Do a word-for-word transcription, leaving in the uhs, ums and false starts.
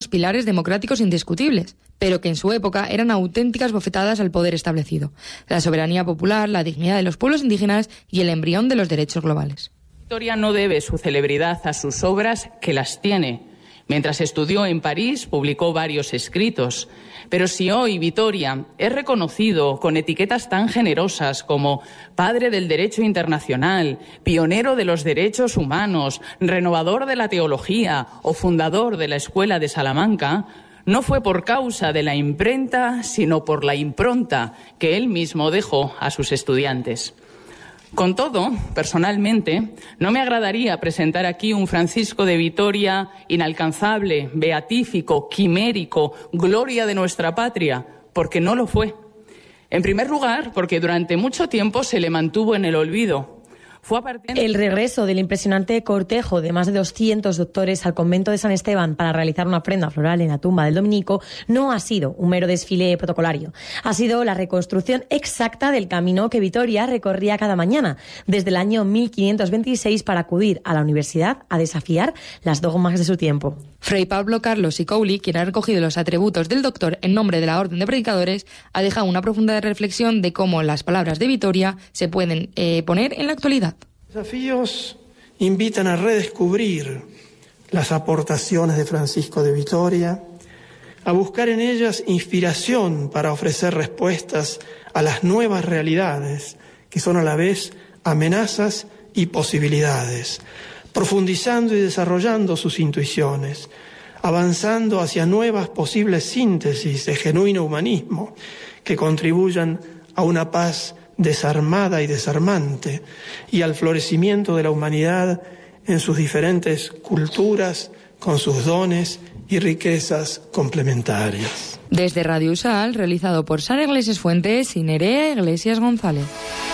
pilares democráticos indiscutibles, pero que en su época eran auténticas bofetadas al poder establecido: la soberanía popular, la dignidad de los pueblos indígenas y el embrión de los derechos globales. Vitoria no debe su celebridad a sus obras, que las tiene. Mientras estudió en París, publicó varios escritos. Pero si hoy Vitoria es reconocido con etiquetas tan generosas como padre del derecho internacional, pionero de los derechos humanos, renovador de la teología o fundador de la Escuela de Salamanca, no fue por causa de la imprenta, sino por la impronta que él mismo dejó a sus estudiantes. Con todo, personalmente, no me agradaría presentar aquí un Francisco de Vitoria inalcanzable, beatífico, quimérico, gloria de nuestra patria, porque no lo fue. En primer lugar, porque durante mucho tiempo se le mantuvo en el olvido. Fue a partir... El regreso del impresionante cortejo de más de doscientos doctores al convento de San Esteban para realizar una ofrenda floral en la tumba del dominico no ha sido un mero desfile protocolario. Ha sido la reconstrucción exacta del camino que Vitoria recorría cada mañana desde el año mil quinientos veintiséis para acudir a la universidad a desafiar las dogmas de su tiempo. Fray Pablo Carlos Icouli, quien ha recogido los atributos del doctor en nombre de la Orden de Predicadores, ha dejado una profunda reflexión de cómo las palabras de Vitoria se pueden eh, poner en la actualidad. Desafíos invitan a redescubrir las aportaciones de Francisco de Vitoria, a buscar en ellas inspiración para ofrecer respuestas a las nuevas realidades, que son a la vez amenazas y posibilidades, profundizando y desarrollando sus intuiciones, avanzando hacia nuevas posibles síntesis de genuino humanismo que contribuyan a una paz desarmada y desarmante, y al florecimiento de la humanidad en sus diferentes culturas, con sus dones y riquezas complementarias. Desde Radio Usal, realizado por Sara Iglesias Fuentes y Nerea Iglesias González.